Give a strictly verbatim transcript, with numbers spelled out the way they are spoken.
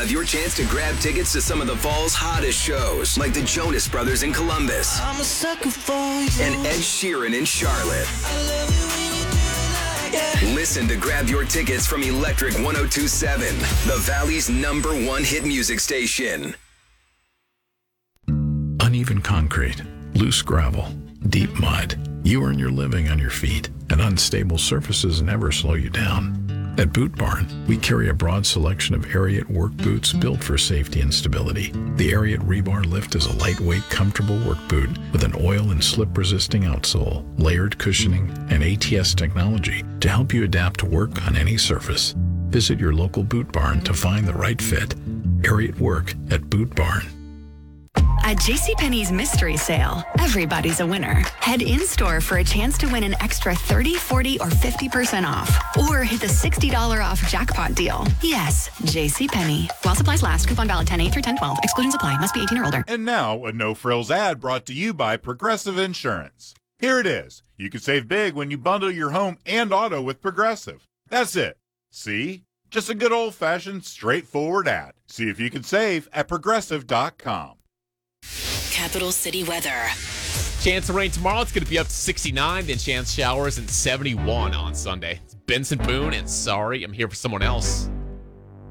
have your chance to grab tickets to some of the fall's hottest shows, like the Jonas Brothers in Columbus I'm a sucker for you. and Ed Sheeran in Charlotte. I love it when you do it like that. Listen to grab your tickets from Electric one oh two point seven, the Valley's number one hit music station. Uneven concrete, loose gravel, deep mud. You earn your living on your feet, and unstable surfaces never slow you down. At Boot Barn, we carry a broad selection of Ariat work boots built for safety and stability. The Ariat Rebar Lift is a lightweight, comfortable work boot with an oil and slip-resisting outsole, layered cushioning, and A T S technology to help you adapt to work on any surface. Visit your local Boot Barn to find the right fit. Ariat Work at Boot Barn. At JCPenney's Mystery Sale, everybody's a winner. Head in-store for a chance to win an extra thirty, forty, or fifty percent off. Or hit the sixty dollars off jackpot deal. Yes, JCPenney. While supplies last, coupon valid ten eight through ten twelve. Exclusions apply. Must be eighteen or older. And now, a no-frills ad brought to you by Progressive Insurance. Here it is. You can save big when you bundle your home and auto with Progressive. That's it. See? Just a good old-fashioned, straightforward ad. See if you can save at progressive dot com. Capital City weather. Chance of rain tomorrow. It's going to be up to sixty-nine, then chance showers and seventy-one on Sunday. It's Benson Boone, and sorry, I'm here for someone else.